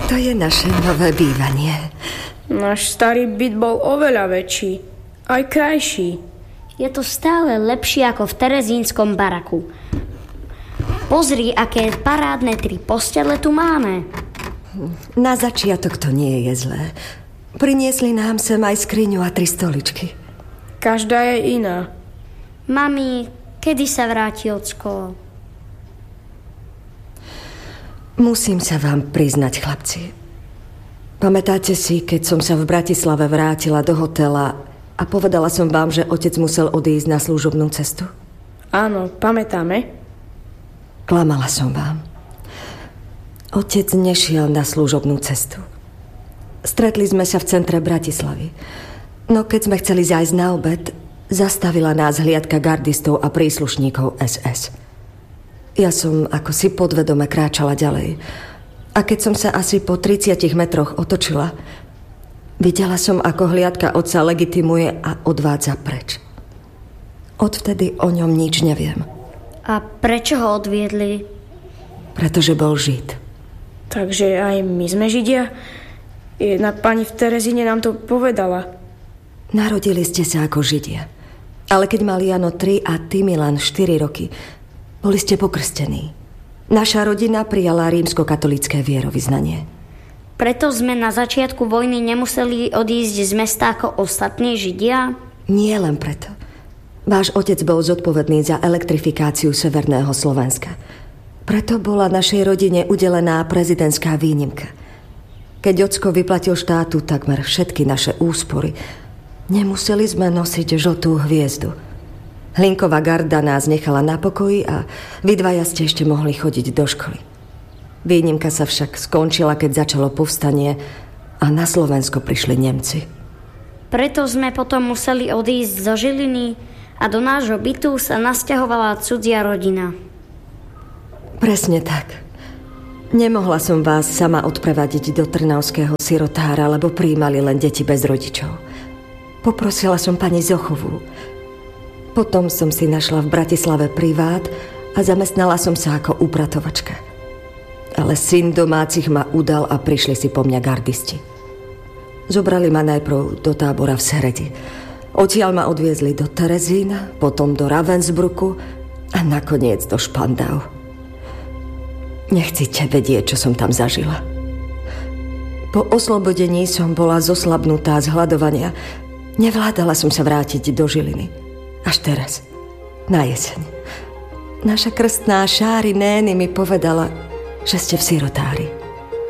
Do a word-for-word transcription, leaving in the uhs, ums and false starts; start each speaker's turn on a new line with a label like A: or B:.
A: To je naše nové bývanie.
B: Náš starý byt bol oveľa väčší. Aj krajší.
C: Je to stále lepšie ako v terezínskom baraku. Pozri, aké parádne tri postele tu máme.
A: Na začiatok to nie je zlé. Priniesli nám sem aj skriňu a tri stoličky.
B: Každá je iná.
C: Mami, kedy sa vráti ocko?
A: Musím sa vám priznať, chlapci. Pamätáte si, keď som sa v Bratislave vrátila do hotela a povedala som vám, že otec musel odísť na služobnú cestu?
B: Áno, pamätáme.
A: Klamala som vám. Otec nešiel na služobnú cestu. Stretli sme sa v centre Bratislavy. No keď sme chceli zájsť na obed, zastavila nás hliadka gardistov a príslušníkov es es. Ja som ako si podvedome kráčala ďalej. A keď som sa asi po tridsiatich metroch otočila, videla som, ako hliadka otca legitimuje a odvádza preč. Odvtedy o ňom nič neviem.
C: A prečo ho odviedli?
A: Pretože bol Žid.
B: Takže aj my sme Židia? Jedna pani v Terezíne nám to povedala.
A: Narodili ste sa ako Židia. Ale keď mal Jano tri a ty, Milan, štyri roky, boli ste pokrstení. Naša rodina prijala rímskokatolícke vierovyznanie.
C: Preto sme na začiatku vojny nemuseli odísť z mesta ako ostatní Židia?
A: Nie len preto. Váš otec bol zodpovedný za elektrifikáciu severného Slovenska. Preto bola našej rodine udelená prezidentská výnimka. Keď ocko vyplatil štátu takmer všetky naše úspory, nemuseli sme nosiť žltú hviezdu. Hlinková garda nás nechala na pokoji a vy dvaja ste ešte mohli chodiť do školy. Výnimka sa však skončila, keď začalo povstanie a na Slovensko prišli Nemci.
C: Preto sme potom museli odísť zo Žiliny a do nášho bytu sa nasťahovala cudzia rodina.
A: Presne tak. Nemohla som vás sama odprevadiť do trnavského sirotára, lebo prijímali len deti bez rodičov. Poprosila som pani Zochovú. Potom som si našla v Bratislave privát a zamestnala som sa ako upratovačka. Ale syn domácich ma udal a prišli si po mňa gardisti. Zobrali ma najprv do tábora v Seredi. Odtiaľ ma odviezli do Terezína, potom do Ravensbrücku a nakoniec do Špandau. Nechcete vedieť, čo som tam zažila. Po oslobodení som bola zoslabnutá z hladovania. Nevládala som sa vrátiť do Žiliny. Až teraz, na jeseň. Naša krstná Šári Nény mi povedala, že ste v sirotári.